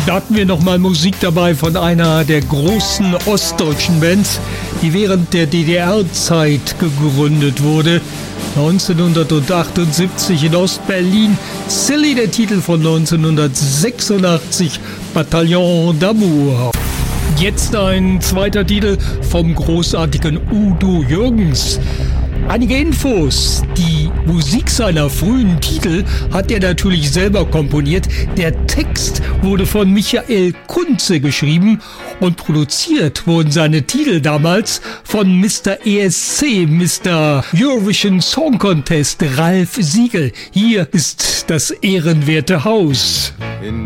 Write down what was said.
Da hatten wir nochmal Musik dabei von einer der großen ostdeutschen Bands, die während der DDR-Zeit gegründet wurde. 1978 in Ostberlin. Silly, der Titel von 1986, Bataillon d'Amour. Jetzt ein zweiter Titel vom großartigen Udo Jürgens. Einige Infos. Die Musik seiner frühen Titel hat er natürlich selber komponiert. Der Text wurde von Michael Kunze geschrieben und produziert wurden seine Titel damals von Mr. ESC, Mr. Eurovision Song Contest, Ralf Siegel. Hier ist das ehrenwerte Haus. In